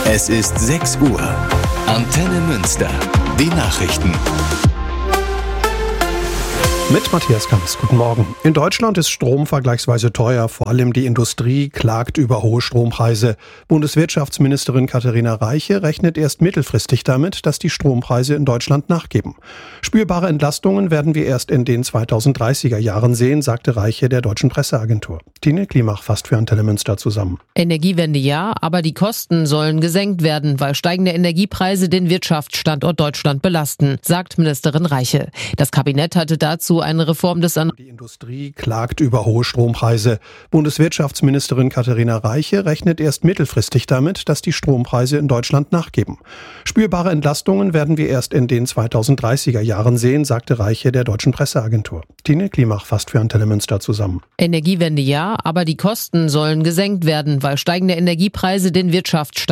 Es ist 6 Uhr. Antenne Münster. Die Nachrichten. Mit Matthias Kamps. Guten Morgen. In Deutschland ist Strom vergleichsweise teuer. Vor allem die Industrie klagt über hohe Strompreise. Bundeswirtschaftsministerin Katharina Reiche rechnet erst mittelfristig damit, dass die Strompreise in Deutschland nachgeben. Spürbare Entlastungen werden wir erst in den 2030er Jahren sehen, sagte Reiche der Deutschen Presseagentur. Tine Klimach fasst für Antenne Münster zusammen. Energiewende ja, aber die Kosten sollen gesenkt werden, weil steigende Energiepreise den Wirtschaftsstandort Deutschland belasten, sagt Ministerin Reiche. Das Kabinett hatte dazu eine Reform des Die Industrie klagt über hohe Strompreise. Bundeswirtschaftsministerin Katharina Reiche rechnet erst mittelfristig damit, dass die Strompreise in Deutschland nachgeben. Spürbare Entlastungen werden wir erst in den 2030er Jahren sehen, sagte Reiche der Deutschen Presseagentur. Tine Klimach fasst für Antenne Münster zusammen. Energiewende ja, aber die Kosten sollen gesenkt werden, weil steigende Energiepreise den Wirtschaftsstandort